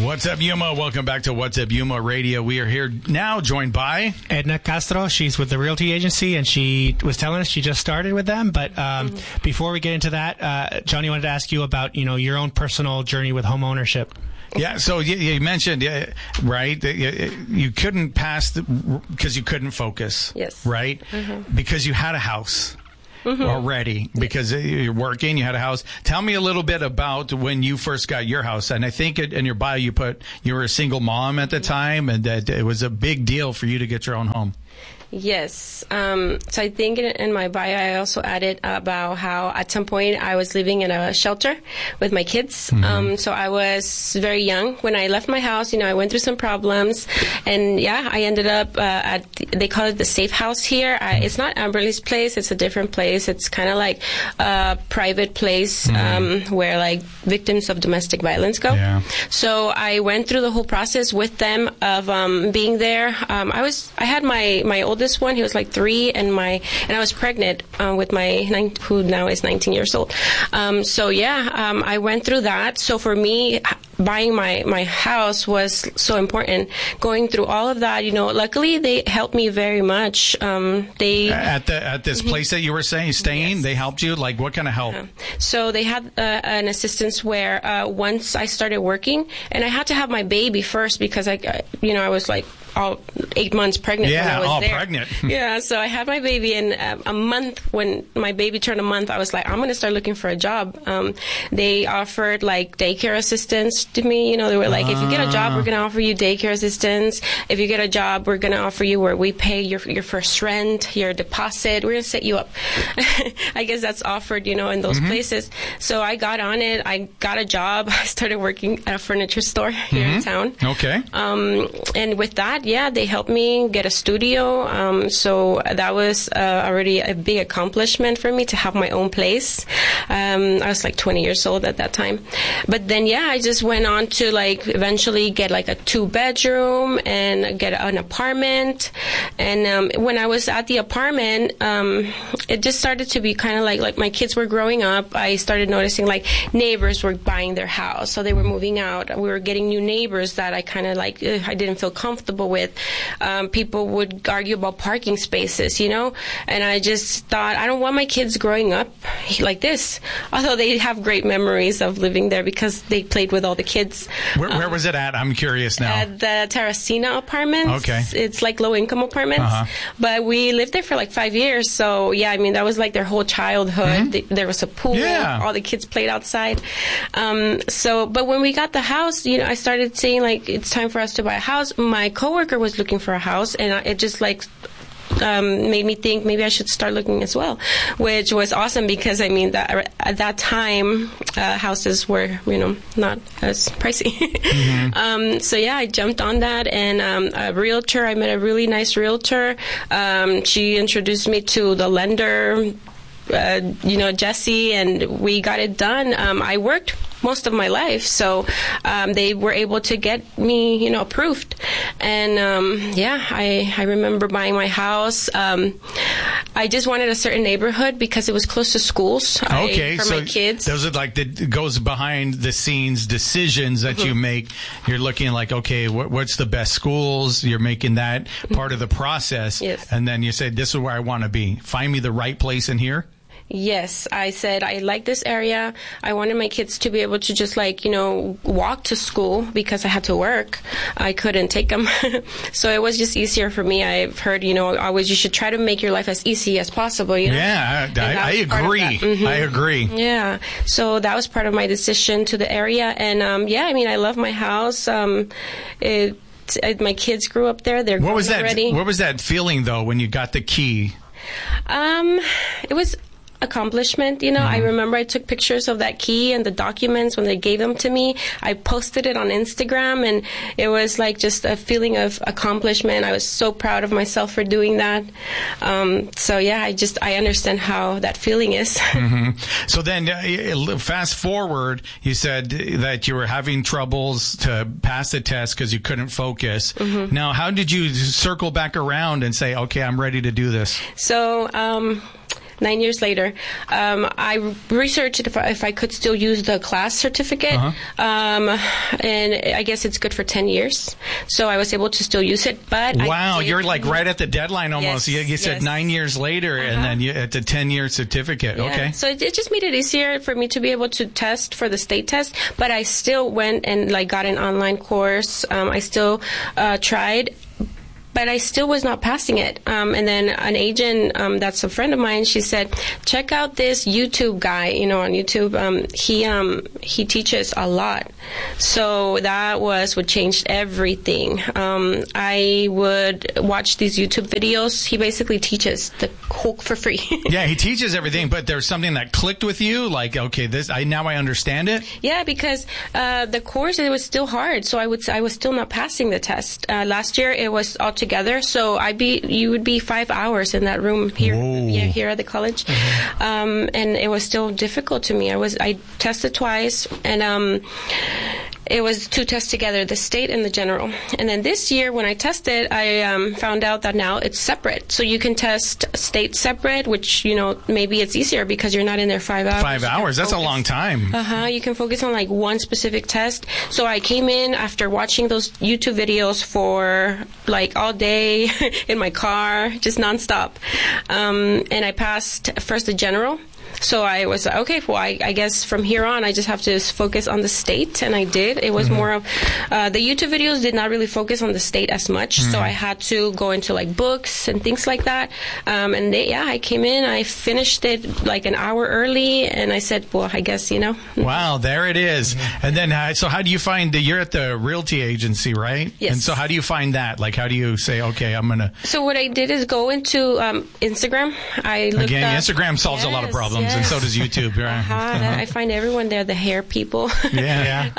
What's up, Yuma? Welcome back to What's Up, Yuma Radio. We are here now joined by Edna Castro. She's with the Realty Agency, and she was telling us she just started with them. But before we get into that, Johnny wanted to ask you about, your own personal journey with home ownership. Yeah, so you mentioned, right, that you couldn't pass because you couldn't focus. Yes. Right? Mm-hmm. Because you had a house. Mm-hmm. Already, because you're working, you had a house. Tell me a little bit about when you first got your house. And I think in your bio you put you were a single mom at the time, and that it was a big deal for you to get your own home. Yes. So I think in my bio, I also added about how at some point I was living in a shelter with my kids. Mm-hmm. So I was very young when I left my house. I went through some problems, and I ended up they call it the safe house here. It's not Amberley's place. It's a different place. It's kind of like a private place where like victims of domestic violence go. Yeah. So I went through the whole process with them of being there. I had my oldest one. He was like 3, and I was pregnant with my who now is 19 years old. I went through that. So for me, buying my house was so important. Going through all of that, luckily they helped me very much. They at this place that you were staying, yes. They helped you. Like what kind of help? So they had an assistance where once I started working, and I had to have my baby first because I was like all 8 months pregnant when I was there. Pregnant. Yeah, so I had my baby, and a month when my baby turned a month, I was like, I'm going to start looking for a job. They offered like daycare assistance to me. They were like, if you get a job, we're going to offer you daycare assistance. If you get a job, we're going to offer you where we pay your first rent, your deposit. We're going to set you up. I guess that's offered, in those places. So I got on it. I got a job. I started working at a furniture store here in town. Okay. And with that, they helped me get a studio. So that was already a big accomplishment for me to have my own place. I was like 20 years old at that time. But then, I just went on to like eventually get like a 2-bedroom and get an apartment. And when I was at the apartment, it just started to be kind of like my kids were growing up. I started noticing like neighbors were buying their house. So they were moving out. We were getting new neighbors that I kind of like, I didn't feel comfortable with. People would argue about parking spaces, and I just thought, I don't want my kids growing up like this, although they have great memories of living there because they played with all the kids. Where was it at? I'm curious now. At the Terracina apartments. Okay. It's like low-income apartments, but we lived there for like 5 years, so that was like their whole childhood. There was a pool. All the kids played outside. But when we got the house, I started saying like, it's time for us to buy a house. My coworker was looking for a house, and it just like made me think maybe I should start looking as well, which was awesome because at that time houses were not as pricey. I jumped on that, and a realtor, I met a really nice realtor. She introduced me to the lender, Jesse, and we got it done. I worked most of my life, so they were able to get me, approved. And I remember buying my house. I just wanted a certain neighborhood because it was close to schools for my kids. Those are like goes behind the scenes decisions that you make. You're looking like, okay, what's the best schools? You're making that part of the process. Yes. And then you say, this is where I want to be. Find me the right place in here. Yes, I said I like this area. I wanted my kids to be able to just walk to school because I had to work. I couldn't take them. So it was just easier for me. I've heard, always you should try to make your life as easy as possible. Yeah, I agree. I agree. Yeah. So that was part of my decision to the area. And I love my house. My kids grew up there. They're grown already. What was that feeling though when you got the key? It was accomplishment. I remember I took pictures of that key and the documents when they gave them to me. I posted it on Instagram, and it was like just a feeling of accomplishment. I was so proud of myself for doing that. I understand how that feeling is. So then fast forward, you said that you were having troubles to pass the test because you couldn't focus. Now, how did you circle back around and say, okay, I'm ready to do this? So, 9 years later, I researched if I could still use the class certificate, and I guess it's good for 10 years. So I was able to still use it. But wow, you're like right at the deadline almost. Yes, you said 9 years later, and then it's a 10-year certificate. Yeah. Okay. So it just made it easier for me to be able to test for the state test. But I still went and got an online course. I still tried. But I still was not passing it. And then an agent that's a friend of mine, she said, check out this YouTube guy, on YouTube. He teaches a lot. So that was what changed everything. I would watch these YouTube videos. He basically teaches the hook for free. Yeah, he teaches everything, but there's something that clicked with you? Like, okay, now I understand it? Yeah, because the course, it was still hard. So I was still not passing the test. Last year, it was all together, so you would be 5 hours in that room here at the college, and it was still difficult to me. I tested twice, and it was 2 tests together, the state and the general. And then this year, when I tested, I found out that now it's separate. So you can test state separate, which, maybe it's easier because you're not in there 5 hours. 5 hours? That's a long time. You can focus on one specific test. So I came in after watching those YouTube videos for all day in my car, just nonstop. And I passed first the general. So I was like, okay, well, I guess from here on, I just have to focus on the state, and I did. It was more of the YouTube videos did not really focus on the state as much, so I had to go into books and things like that. And I came in, I finished it an hour early, and I said, well, I guess Wow, there it is. And then, so how do you find you're at the realty agency, right? Yes. And so how do you find that? How do you say, okay, I'm gonna? So what I did is go into Instagram. I looked up, Instagram solves a lot of problems. And so does YouTube, right? I find everyone there, the hair people. Yeah.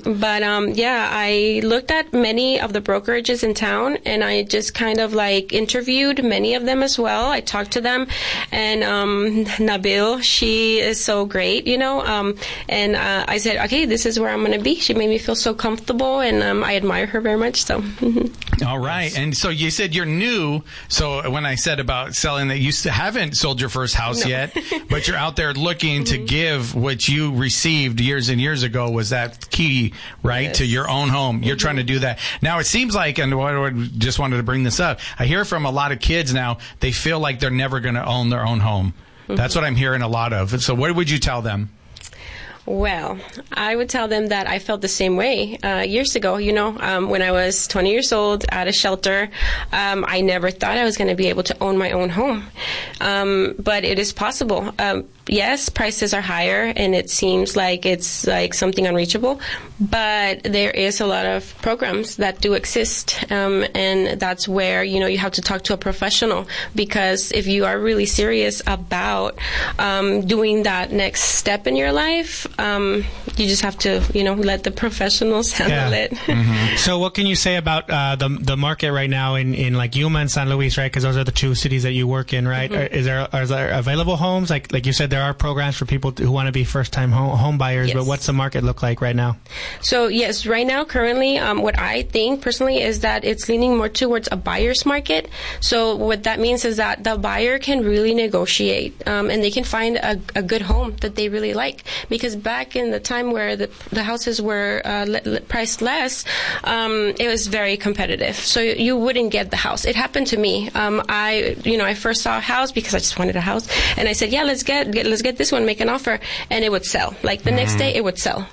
I looked at many of the brokerages in town, and I just kind of interviewed many of them as well. I talked to them, and Nabil, she is so great, and I said, okay, this is where I'm going to be. She made me feel so comfortable, and I admire her very much. So. All right. And so you said you're new. So when I said about selling that, you haven't sold your first house yet, but you're out there looking to give what you received years and years ago was that key, right, to your own home. You're trying to do that. Now, it seems like, and I just wanted to bring this up, I hear from a lot of kids now, they feel like they're never going to own their own home. That's what I'm hearing a lot of. So what would you tell them? Well, I would tell them that I felt the same way years ago. When I was 20 years old at a shelter, I never thought I was going to be able to own my own home. But it is possible. Yes, prices are higher, and it seems like it's something unreachable. But there is a lot of programs that do exist, and that's where you have to talk to a professional, because if you are really serious about doing that next step in your life, you just have to let the professionals handle it. So what can you say about the market right now in Yuma and San Luis, right? Because those are the 2 cities that you work in, right? Are there available homes? Like you said, there are programs for people who want to be first-time home buyers, yes. But what's the market look like right now? So, yes, right now, currently, what I think personally is that it's leaning more towards a buyer's market. So what that means is that the buyer can really negotiate, and they can find a good home that they really like. Because back in the time where the houses were priced less, it was very competitive. So you wouldn't get the house. It happened to me. I first saw a house because I just wanted a house, and I said, yeah, let's get this one, make an offer, and it would sell. The next day, it would sell.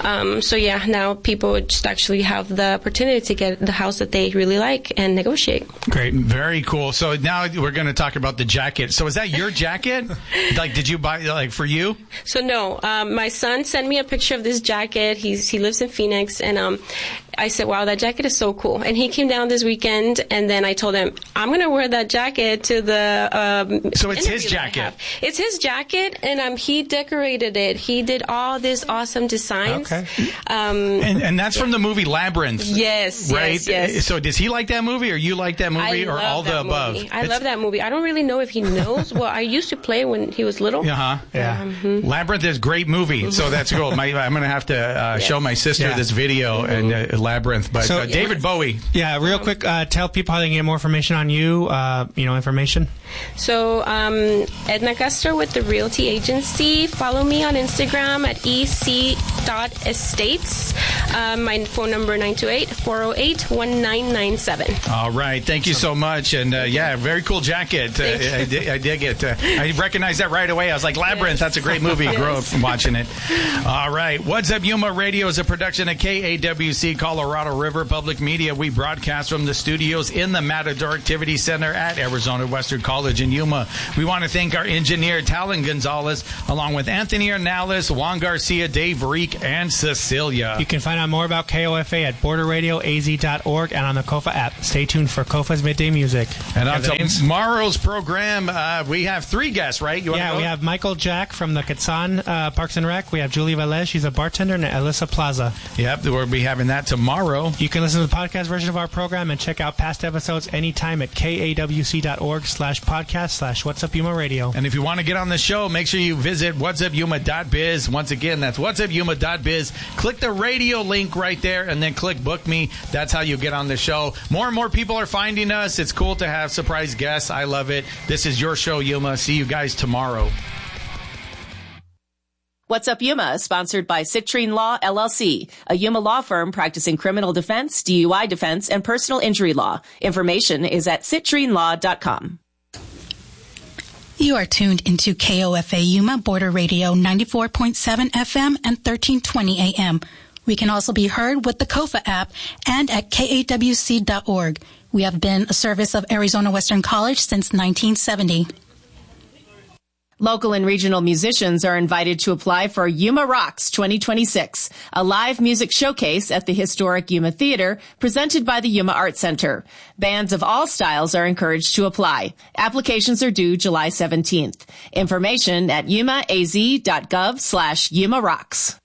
Now people would just actually have the opportunity to get the house that they really like and negotiate. Great. Very cool. So now we're going to talk about the jacket. So is that your jacket? Did you buy, for you? So no, my son sent me a picture of this jacket. He lives in Phoenix, and I said, wow, that jacket is so cool. And he came down this weekend, and then I told him, I'm going to wear that jacket to the So it's his jacket? It's his jacket, and he decorated it. He did all these awesome designs. Okay. And that's from the movie Labyrinth. Yes, right? Yes. So does he like that movie, or you like that movie, or all the above? I love that movie. I don't really know if he knows. Well, I used to play when he was little. Yeah. Labyrinth is a great movie, so that's cool. I'm going to have to show my sister this video and Labyrinth. But David Bowie. Yeah, real quick, tell people how they can get more information on you, information. So, Edna Castro with the Realty Agency. Follow me on Instagram at ec.estates. My phone number 928-408-1997. All right. Thank you so much. And very cool jacket. I dig it. I recognized that right away. I was like, Labyrinth, that's a great movie. Grew up watching it. All right. What's Up Yuma Radio is a production of KAWC, Colorado River Public Media. We broadcast from the studios in the Matador Activity Center at Arizona Western College in Yuma. We want to thank our engineer, Talon Gonzalez, along with Anthony Ornales, Juan Garcia, Dave Reek, and Cecilia. You can find out more about KOFA at borderradioaz.org and on the KOFA app. Stay tuned for KOFA's Midday Music. And on tomorrow's program, we have 3 guests, right? We have Michael Jack from the Quetzan Parks and Rec. We have Julie Velez, she's a bartender, and Alyssa Plaza. Yep, we'll be having that tomorrow. You can listen to the podcast version of our program and check out past episodes anytime at kawc.org/podcast/What's Up Yuma Radio. And if you want to get on the show, make sure you visit whatsupyuma.biz. Once again, that's whatsupyuma.biz. Click the radio link right there and then click book me. That's how you get on the show. More and more people are finding us. It's cool to have surprise guests. I love it. This is your show, Yuma. See you guys tomorrow. What's Up Yuma is sponsored by Citrine Law, LLC, a Yuma law firm practicing criminal defense, DUI defense, and personal injury law. Information is at citrinelaw.com. You are tuned into KOFA Yuma Border Radio 94.7 FM and 1320 AM. We can also be heard with the KOFA app and at kawc.org. We have been a service of Arizona Western College since 1970. Local and regional musicians are invited to apply for Yuma Rocks 2026, a live music showcase at the historic Yuma Theater presented by the Yuma Art Center. Bands of all styles are encouraged to apply. Applications are due July 17th. Information at yumaaz.gov/Yuma Rocks.